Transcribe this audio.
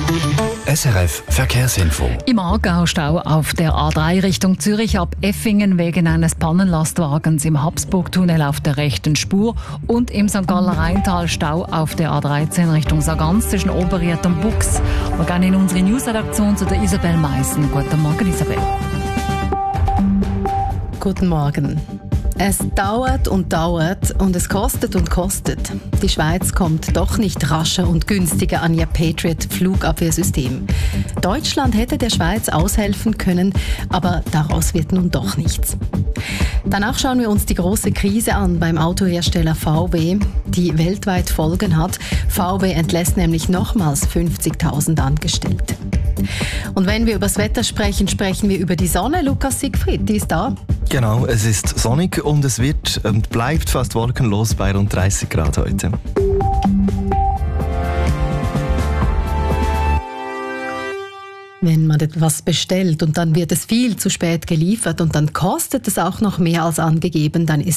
SRF Verkehrsinfo. Im Aargau Stau auf der A3 Richtung Zürich ab Effingen wegen eines Pannenlastwagens im Habsburgtunnel auf der rechten Spur und im St. Galler Rheintal Stau auf der A13 Richtung Sargans zwischen Oberried und Bux. Wir gehen in unsere Newsredaktion zu der Isabel Meissen. Guten Morgen, Isabel. Guten Morgen. Es dauert und es kostet und kostet. Die Schweiz kommt doch nicht rascher und günstiger an ihr Patriot-Flugabwehrsystem. Deutschland hätte der Schweiz aushelfen können, aber daraus wird nun doch nichts. Danach schauen wir uns die große Krise an beim Autohersteller VW, die weltweit Folgen hat. VW entlässt nämlich nochmals 50.000 Angestellte. Und wenn wir über das Wetter sprechen, sprechen wir über die Sonne. Lukas Siegfried, die ist da. Genau, es ist sonnig und es wird und bleibt fast wolkenlos bei rund 30 Grad heute. Wenn man etwas bestellt und dann wird es viel zu spät geliefert und dann kostet es auch noch mehr als angegeben, dann ist